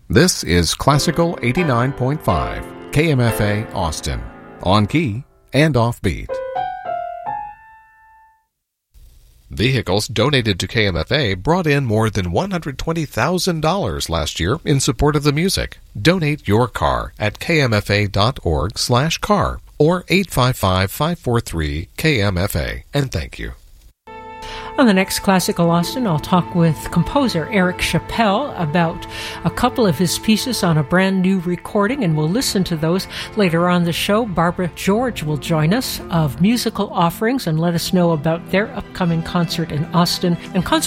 This is Classical 89.5, KMFA Austin, on key and offbeat. Vehicles donated to KMFA brought in more than $120,000 last year in support of the music. Donate your car at kmfa.org/car or 855-543-KMFA, and thank you. On the next Classical Austin, I'll talk with composer Eric Chappell about a couple of his pieces on a brand new recording, and we'll listen to those later on the show. Barbara George will join us of Musical Offerings and let us know about their upcoming concert in Austin and